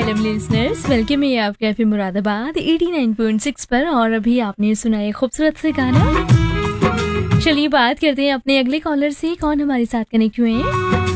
Lovely listeners, welcome है आपके FM Moradabad 89.6 पर। और अभी आपने सुना एक खूबसूरत से गाना। चलिए बात करते हैं अपने अगले कॉलर से, कौन हमारे साथ कनेक्ट हुए हैं।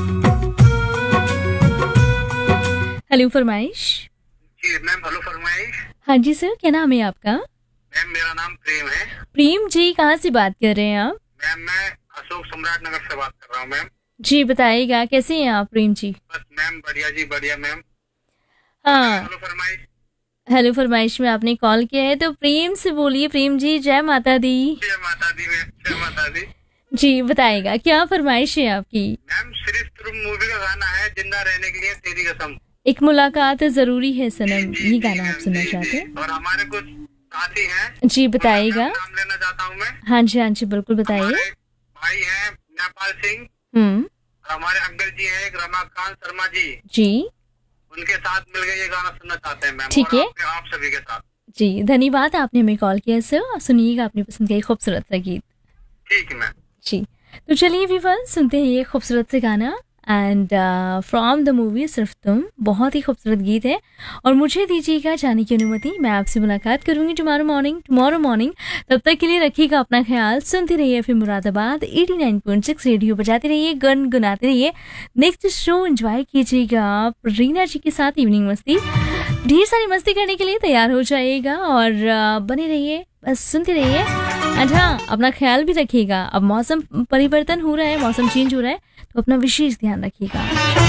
हेलो फरमाइश। जी मैम, हेलो फरमाइश। हाँ जी सर, क्या नाम है आपका? मैम मेरा नाम प्रेम है। प्रेम जी, कहाँ से बात कर रहे हैं आप? मैम मैं अशोक सम्राट नगर से बात कर रहा हूँ मैम। जी बताइएगा, कैसे हैं आप प्रेम जी? बस मैम बढ़िया जी, बढ़िया मैम। हाँ, हेलो फरमाइश। हेलो फरमाइश में आपने कॉल किया है तो प्रेम से बोलिए। प्रेम जी, जय माता दी। जय माता दी मैम, जय माता दी। जी बताइएगा, क्या फरमाइश है आपकी? मैम सिर्फ तुम मूवी का गाना है, जिंदा रहने के लिए तेरी कसम। एक मुलाकात जरूरी है सनम, जी, ये जी, गाना आप मैम, सुनना जी, चाहते जी। हैं? और हमारे कुछ साथी हैं। जी बताइएगा। नाम लेना चाहता हूँ मैं। हाँ जी, हाँ जी, बिल्कुल बताइए। हमारे भाई हैं नेपाल सिंह। हम्म। और हमारे अंकल जी हैं एक रमाकांत शर्मा जी। जी उनके साथ मिलकर ये गाना सुनना चाहते हैं मैम। ठीक और है। आप सभी के साथ। जी धन्यवाद, आपने हमें कॉल किया सर। सुनिएगा अपनी पसंद का एक खूबसूरत सा गीत। ठीक है मैम। जी तो चलिए व्यूअर्स, सुनते हैं ये खूबसूरत से गाना एंड फ्रॉम द मूवी सिर्फ तुम। बहुत ही खूबसूरत गीत है और मुझे दीजिएगा जाने की अनुमति। मैं आपसे मुलाकात करूंगी टुमारो मॉर्निंग। तब तक के लिए रखिएगा अपना ख्याल। सुनते रहिए फिर मुरादाबाद 89.6 रेडियो बजाते रहिए, गुनगुनाते रहिए। नेक्स्ट शो एंजॉय कीजिएगा आप रीना जी के साथ इवनिंग मस्ती। ढेर सारी मस्ती करने के लिए तैयार हो जाइएगा और बने रहिए, बस सुनते रहिए। एंड हाँ, अपना ख्याल भी रखिएगा। अब मौसम परिवर्तन हो रहा है, मौसम चेंज हो रहा है, तो अपना विशेष ध्यान रखिएगा।